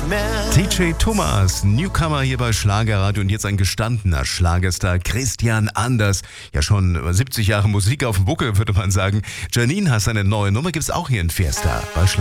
mehr. TJ Thomas, Newcomer hier bei Schlagerradio und jetzt ein gestandener Schlagerstar, Christian Anders. Ja, schon 70 Jahre Musik auf dem Buckel, würde man sagen. Janine hat seine neue Nummer, gibt's auch hier in Fiesta bei